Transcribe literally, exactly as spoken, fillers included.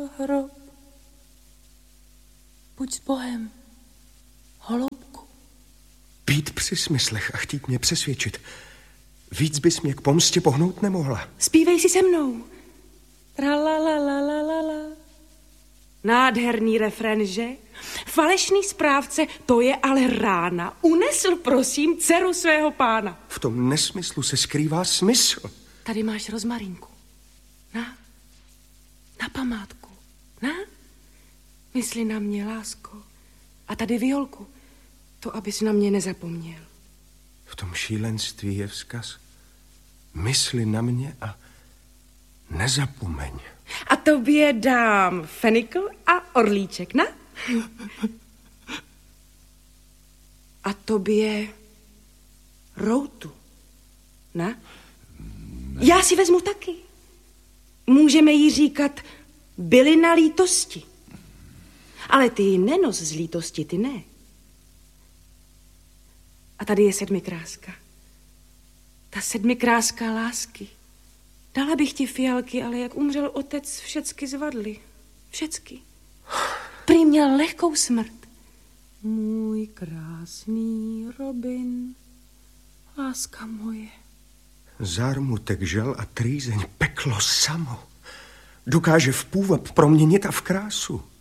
hrob. Buď s Bohem, holoubku. Být při smyslech a chtít mě přesvědčit. Víc bys mě k pomstě pohnout nemohla. Zpívej si se mnou. Tralalalala. Nádherný refrén, že? Falešný správce, to je ale rána. Unesl, prosím, dceru svého pána. V tom nesmyslu se skrývá smysl. Tady máš rozmarinku. Na, na památku. Na, mysli na mě, lásko. A tady violku, to abys na mě nezapomněl. V tom šílenství je vzkaz. Mysli na mě a nezapomeň. A tobě dám fenikl a orlíček, na? A tobě routu, na? Já si vezmu taky. Můžeme jí říkat bylina lítosti. Ale ty ji nenos z lítosti, ty ne. A tady je sedmikráska. Ta sedmikráska lásky. Dala bych ti fialky, ale jak umřel otec, všecky zvadly. Všecky. Prý měl lehkou smrt. Můj krásný Robin, láska moje. Zármutek, žal a trýzeň, peklo samo. Dokáže v půvab proměnit a v krásu.